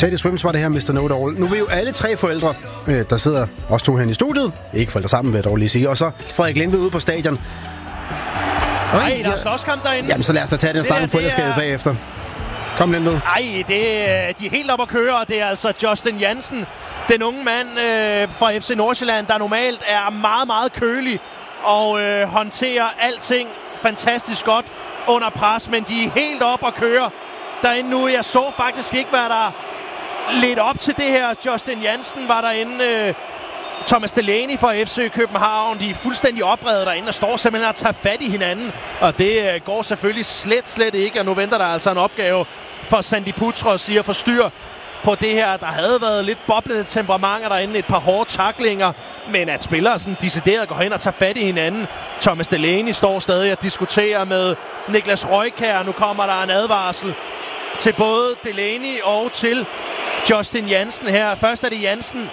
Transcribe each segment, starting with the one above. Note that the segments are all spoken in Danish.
Teddy Swims var det her, Mr. Know It All. Nu er vi jo alle 3 forældre, der sidder også 2 herinde i studiet. Ikke forældre sammen, vil jeg dog lige sige. Og så Frederik Lindved ude på stadion. Nej, der er slåskamp derinde. Jamen, så lad os da tage den snak om forældreskabet bagefter. Kom, Lindved. Ej, de er helt op at køre, og det er altså Justin Jansen, den unge mand fra FC Nordsjælland, der normalt er meget, meget kølig og håndterer alting fantastisk godt under pres, men de er helt op at køre derinde nu. Jeg så faktisk ikke, hvad der ledte op til det her. Justin Jansen var derinde, Thomas Delaney fra FC København. De er fuldstændig opredet derinde og står simpelthen og tager fat i hinanden. Og det går selvfølgelig slet ikke. Og nu venter der altså en opgave for Sandy Putros at få styr på det her. Der havde været lidt boblende temperamenter derinde. Et par hårde tacklinger. Men at spillere sådan decideret går hen og tager fat i hinanden. Thomas Delaney står stadig og diskuterer med Niklas Røjkjær. Nu kommer der en advarsel til både Delaney og til Justin Jansen her. Først er det Jansen.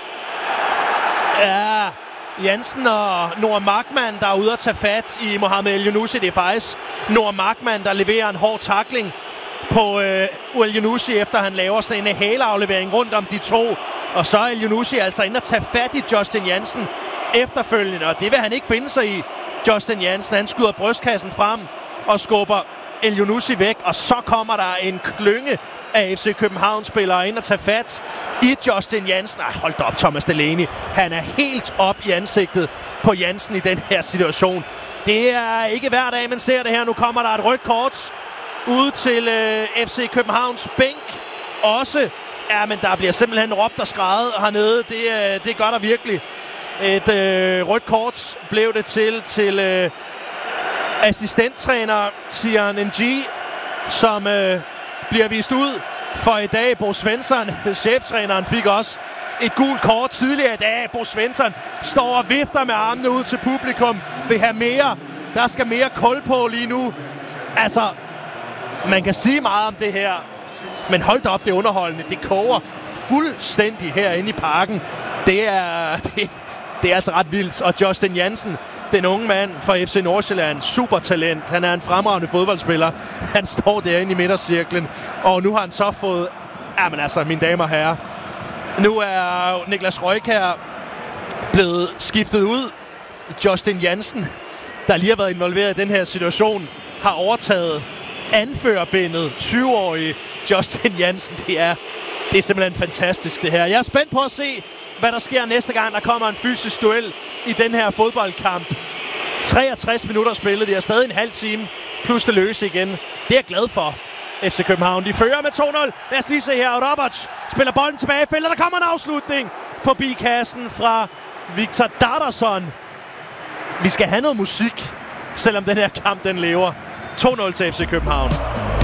Ja, Jansen og Noah Markmann, der er ude at tage fat i Mohamed El-Yunusi. Det er faktisk Noah Markmann, der leverer en hård tackling på El-Yunusi, efter han laver sådan en hæleaflevering rundt om de to. Og så er El-Yunusi altså inde at tage fat i Justin Jansen efterfølgende, og det vil han ikke finde sig i. Justin Jansen, han skyder brystkassen frem og skubber El-Yunusi væk, og så kommer der en klynge af FC København-spillere ind og tage fat i Justin Jansen. Hold da op, Thomas Delaney. Han er helt op i ansigtet på Jansen i den her situation. Det er ikke hver dag, man ser det her. Nu kommer der et rødt kort ud til FC Københavns bænk. Også, ja, men der bliver simpelthen råbt og skreget hernede. Det gør der virkelig. Et rødt kort blev det til assistenttræner Tian Ng, som bliver vist ud for i dag. Bo Svensson, cheftræneren, fik også et gult kort tidligere i dag. Bo Svensson står og vifter med armene ud til publikum. Vil have mere. Der skal mere kul på lige nu. Altså, man kan sige meget om det her, men hold da op, det er underholdende. Det koger fuldstændig herinde i parken. Det er altså ret vildt. Og Justin Jansen, den unge mand fra FC Nordsjælland, supertalent. Han er en fremragende fodboldspiller. Han står derinde i midtercirklen, og nu har han så fået... Jamen altså, mine damer og herrer, nu er Niklas Røjkjær blevet skiftet ud. Justin Jansen, der lige har været involveret i den her situation, har overtaget anførerbindet. 20-årige Justin Jansen. Det er simpelthen fantastisk, det her. Jeg er spændt på at se, hvad der sker næste gang, der kommer en fysisk duel i den her fodboldkamp. 63 minutter spillet. Det er stadig en halv time, plus det løse igen. Det er jeg glad for. FC København, de fører med 2-0. Lad os lige se her. Roberts spiller bolden tilbage i feltet. Der kommer en afslutning forbi kassen fra Victor Darderson. Vi skal have noget musik, selvom den her kamp, den lever. 2-0 til FC København.